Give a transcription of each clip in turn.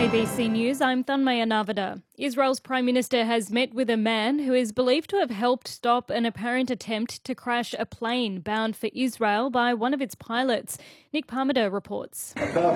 ABC News, I'm Thanmaya Navada. Israel's Prime Minister has met with a man who is believed to have helped stop an apparent attempt to crash a plane bound for Israel by one of its pilots. Nick Parmiter reports.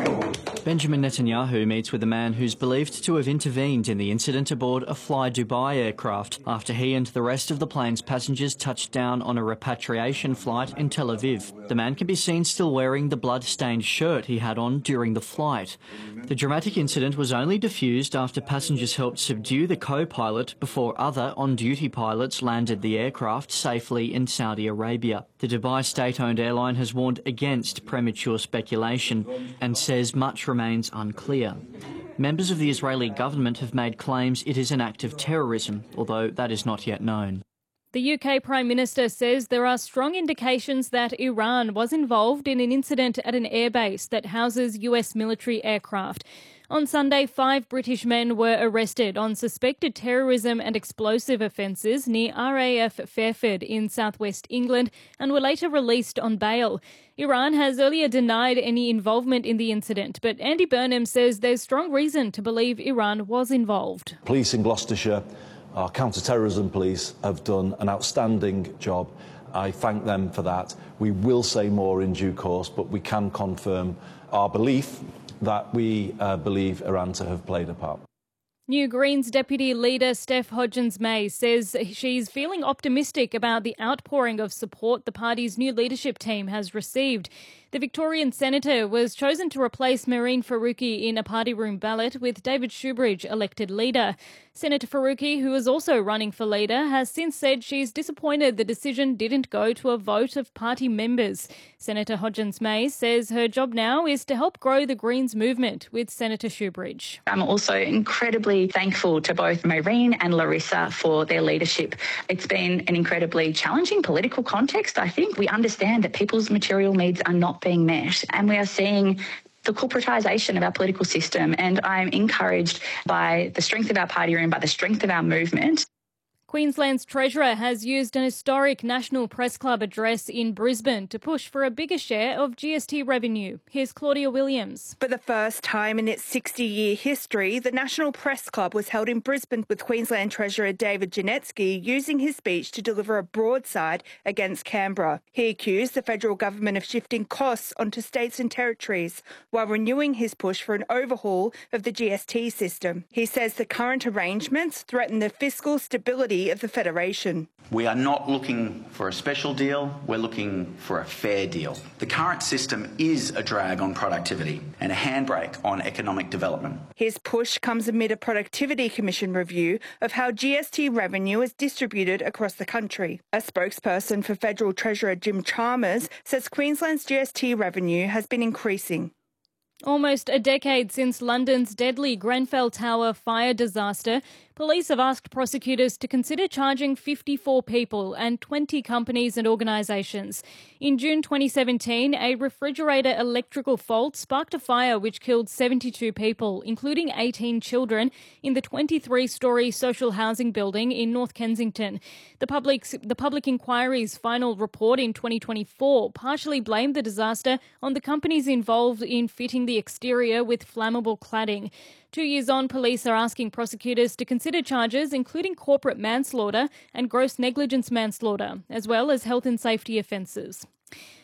Benjamin Netanyahu meets with a man who's believed to have intervened in the incident aboard a Fly Dubai aircraft after he and the rest of the plane's passengers touched down on a repatriation flight in Tel Aviv. The man can be seen still wearing the blood-stained shirt he had on during the flight. The dramatic incident was only diffused after passengers helped subdue the co-pilot before other on-duty pilots landed the aircraft safely in Saudi Arabia. The Dubai state-owned airline has warned against premature speculation and says much remains unclear. Members of the Israeli government have made claims it is an act of terrorism, although that is not yet known. The UK Prime Minister says there are strong indications that Iran was involved in an incident at an airbase that houses US military aircraft. On Sunday, 5 British men were arrested on suspected terrorism and explosive offences near RAF Fairford in southwest England and were later released on bail. Iran has earlier denied any involvement in the incident, but Andy Burnham says there's strong reason to believe Iran was involved. Police in Gloucestershire, our counter-terrorism police, have done an outstanding job. I thank them for that. We will say more in due course, but we can confirm our belief that we believe Iran to have played a part. New Greens Deputy Leader Steph Hodgins-May says she's feeling optimistic about the outpouring of support the party's new leadership team has received. The Victorian Senator was chosen to replace Mehreen Faruqi in a party room ballot with David Shoebridge elected leader. Senator Faruqi, who is also running for leader, has since said she's disappointed the decision didn't go to a vote of party members. Senator Hodgins-May says her job now is to help grow the Greens movement with Senator Shoebridge. I'm also incredibly thankful to both Mehreen and Larissa for their leadership. It's been an incredibly challenging political context. I think we understand that people's material needs are not being met, and we are seeing the corporatisation of our political system, and I'm encouraged by the strength of our party room, by the strength of our movement. Queensland's Treasurer has used an historic National Press Club address in Brisbane to push for a bigger share of GST revenue. Here's Claudia Williams. For the first time in its 60-year history, the National Press Club was held in Brisbane with Queensland Treasurer David Janetsky using his speech to deliver a broadside against Canberra. He accused the federal government of shifting costs onto states and territories while renewing his push for an overhaul of the GST system. He says the current arrangements threaten the fiscal stability of the Federation. We are not looking for a special deal, we're looking for a fair deal. The current system is a drag on productivity and a handbrake on economic development. His push comes amid a Productivity Commission review of how GST revenue is distributed across the country. A spokesperson for Federal Treasurer Jim Chalmers says Queensland's GST revenue has been increasing. Almost a decade since London's deadly Grenfell Tower fire disaster, police have asked prosecutors to consider charging 54 people and 20 companies and organisations. In June 2017, a refrigerator electrical fault sparked a fire which killed 72 people, including 18 children, in the 23-storey social housing building in North Kensington. The public inquiry's final report in 2024 partially blamed the disaster on the companies involved in fitting the exterior with flammable cladding. 2 years on, police are asking prosecutors to consider charges including corporate manslaughter and gross negligence manslaughter, as well as health and safety offences.